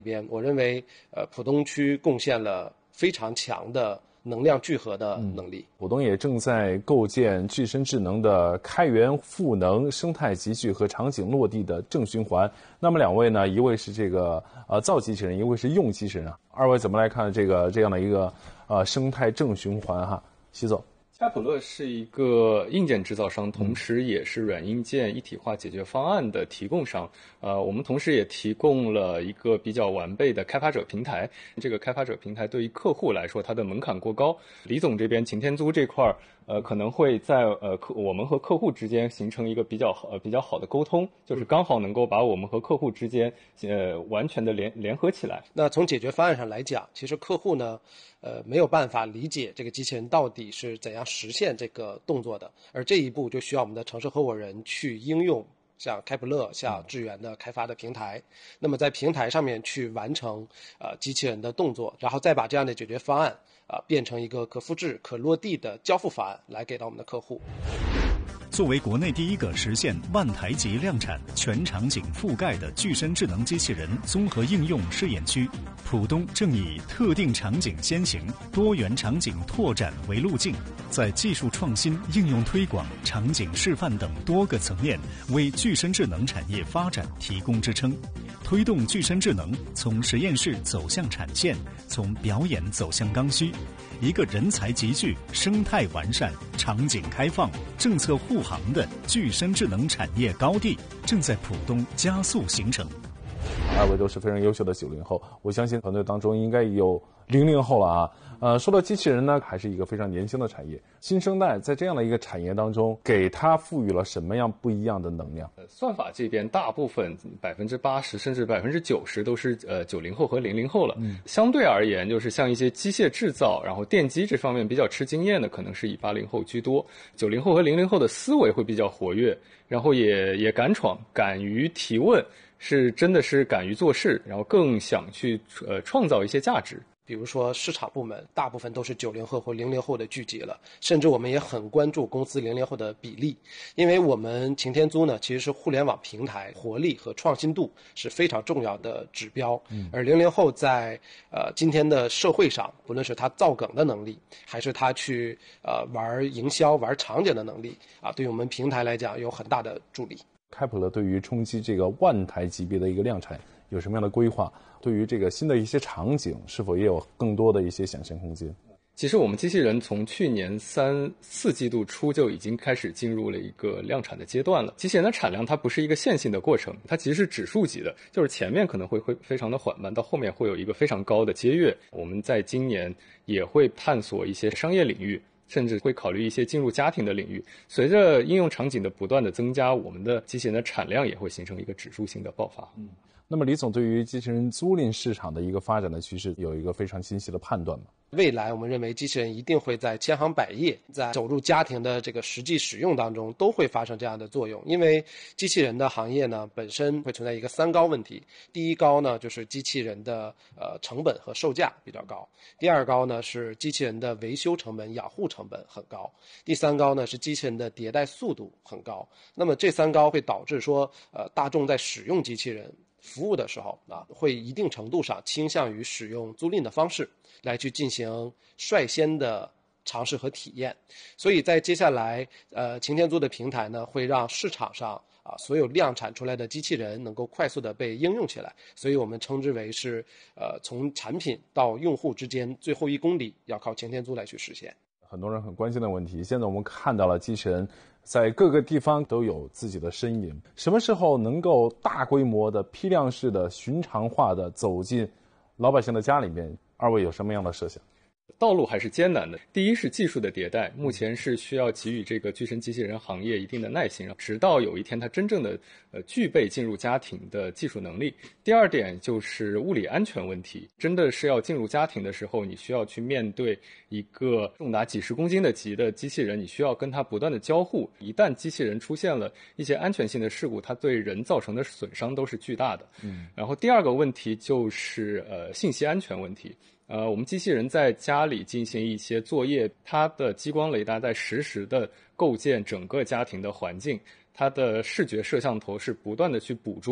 边，我认为浦东区贡献了非常强的能量聚合的能力。 浦东也正在构建具身智能的开源赋能生态集聚和场景落地的正循环。那么两位呢，一位是这个造机器人，一位是用机器人啊。二位怎么来看这样的一个生态正循环哈？习总。 开普勒是一个硬件制造商，同时也是软硬件一体化解决方案的提供商。我们同时也提供了一个比较完备的开发者平台。这个开发者平台对于客户来说，它的门槛过高。李总这边擎天租这块可能会在我们和客户之间形成一个比较好的沟通，就是刚好能够把我们和客户之间完全的联合起来。 那从解决方案上来讲，其实客户呢没有办法理解这个机器人到底是怎样实现这个动作的，而这一步就需要我们的城市合伙人去应用像开普勒、像智源的开发的平台，那么在平台上面去完成机器人的动作，然后再把这样的解决方案变成一个可复制、可落地的交付方案来给到我们的客户。 作为国内第一个实现万台级量产、全场景覆盖的具身智能机器人综合应用试验区，浦东正以特定场景先行、多元场景拓展为路径，在技术创新、应用推广、场景示范等多个层面，为具身智能产业发展提供支撑，推动具身智能从实验室走向产线，从表演走向刚需。一个人才集聚、生态完善、场景开放、政策护航的具身智能产业高地正在浦东加速形成。 二位都是非常优秀的90后，我相信团队当中应该有00后了啊。说到机器人呢，还是一个非常年轻的产业。新生代在这样的一个产业当中，给它赋予了什么样不一样的能量？ 算法这边大部分80%甚至90%都是90后和00后了。相对而言，就是像一些机械制造，然后电机这方面比较吃经验的，可能是以80后居多。90后和00后的思维会比较活跃，然后也敢闯，敢于提问。真的是敢于做事，然后更想去创造一些价值。 比如说市场部门大部分都是90后或00后的聚集了，甚至我们也很关注公司00后的比例，因为我们擎天租呢其实是互联网平台活力和创新度是非常重要的指标，而00后在今天的社会上，不论是他造梗的能力，还是他去玩营销、玩场景的能力对于我们平台来讲有很大的助力。 开普勒对于冲击这个万台级别的一个量产有什么样的规划？对于这个新的一些场景，是否也有更多的一些想象空间？ 其实我们机器人从去年3、4季度初就已经开始进入了一个量产的阶段了。机器人的产量它不是一个线性的过程，它其实是指数级的，就是前面可能会非常的缓慢，到后面会有一个非常高的阶跃。我们在今年也会探索一些商业领域，甚至会考虑一些进入家庭的领域。随着应用场景的不断的增加，我们的机器人的产量也会形成一个指数性的爆发。 那么李总对于机器人租赁市场的一个发展的趋势有一个非常清晰的判断吗？ 未来我们认为机器人一定会在千行百业，在走入家庭的这个实际使用当中都会发生这样的作用。因为机器人的行业呢本身会存在一个3高问题，第一高呢就是机器人的成本和售价比较高，第二高呢是机器人的维修成本、养护成本很高，第3高呢是机器人的迭代速度很高。那么这3高会导致说大众在使用机器人服务的时候会一定程度上倾向于使用租赁的方式来去进行率先的尝试和体验。所以在接下来擎天租的平台呢会让市场上所有量产出来的机器人能够快速的被应用起来，所以我们称之为是从产品到用户之间最后1公里要靠擎天租来去实现。 很多人很关心的问题，现在我们看到了机器人在各个地方都有自己的身影，什么时候能够大规模的批量式的寻常化的走进老百姓的家里面？二位有什么样的设想？ 道路还是艰难的。第一是技术的迭代，目前是需要给予这个具身机器人行业一定的耐心，直到有一天它真正的具备进入家庭的技术能力。第二点就是物理安全问题，真的是要进入家庭的时候，你需要去面对一个重达几十公斤的级的机器人，你需要跟它不断的交互，一旦机器人出现了一些安全性的事故，它对人造成的损伤都是巨大的。然后第二个问题就是信息安全问题。我们机器人在家里进行一些作业，它的激光雷达在实时的构建整个家庭的环境，它的视觉摄像头是不断的去捕捉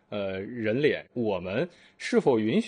人脸，我们是否允许